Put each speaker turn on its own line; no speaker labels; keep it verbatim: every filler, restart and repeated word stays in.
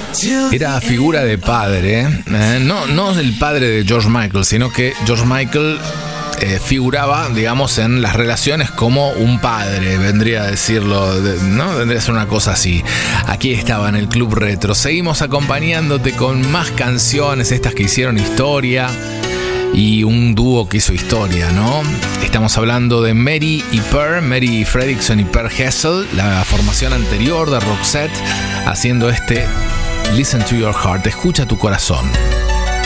Era figura de padre, eh, no, no el padre de George Michael, sino que George Michael eh, figuraba, digamos, en las relaciones como un padre, vendría a decirlo, ¿no? Vendría a ser una cosa así. Aquí estaba en el Club Retro. Seguimos acompañándote con más canciones, estas que hicieron historia. Y un dúo que hizo historia, ¿no? Estamos hablando de Mary y Per, Mary Fredriksson y Per Hessel, la formación anterior de Roxette, haciendo este Listen to Your Heart, escucha tu corazón.